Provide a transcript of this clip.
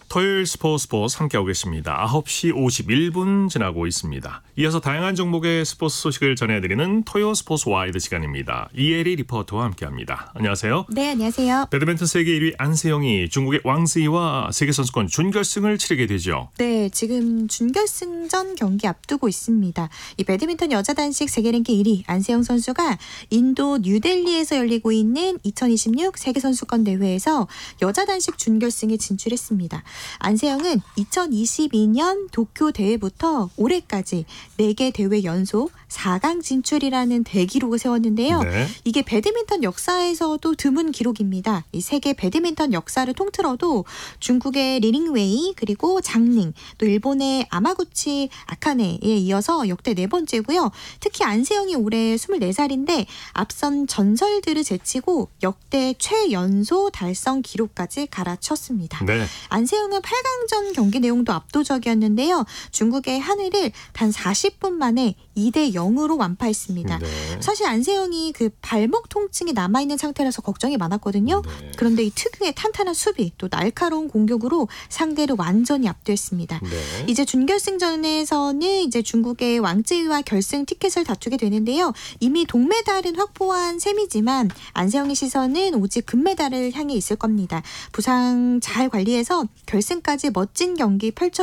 토요일 스포츠 함께하고 계십니다. 9시 51분 지나고 있습니다. 이어서 다양한 종목의 스포츠 소식을 전해드리는 토요 스포츠 와이드 시간입니다. 이혜리 리포터와 함께합니다. 안녕하세요. 네, 안녕하세요. 배드민턴 세계 1위 안세영이 중국의 왕스이와 세계선수권 준결승을 치르게 되죠. 네, 지금 준결승전 경기 앞두고 있습니다. 이 배드민턴 여자 단식 세계 랭킹 1위 안세영 선수가 인도 뉴델리에서 열리고 있는 2026 세계선수권 대회에서 여자 단식 준결승에 진출했습니다. 안세영은 2022년 도쿄 대회부터 올해까지 4개 대회 연속 4강 진출이라는 대기록을 세웠는데요. 네. 이게 배드민턴 역사에서도 드문 기록입니다. 이 세계 배드민턴 역사를 통틀어도 중국의 리링웨이 그리고 장닝 또 일본의 아마구치 아카네에 이어서 역대 4번째고요. 특히 안세영이 올해 24살인데 앞선 전설들을 제치고 역대 최연소 달성 기록까지 갈아쳤습니다. 네. 안세영은 8강전 경기 내용도 압도적이었는데요. 중국의 하늘을 단 40분 만에 2대 0으로 완파했습니다. 네. 사실 안세영이 그 발목 통증이 남아있는 상태라서 걱정이 많았거든요. 네. 그런데 이 특유의 탄탄한 수비 또 날카로운 공격으로 상대를 완전히 압도했습니다. 네. 이제 준결승전에서는 이제 중국의 왕쯔이와 결승 티켓을 다투게 되는데요. 이미 동메달은 확보한 셈이지만 안세영의 시선은 오직 금메달을 향해 있을 겁니다. 부상 잘 관리해서 결승까지 멋진 경기 펼쳐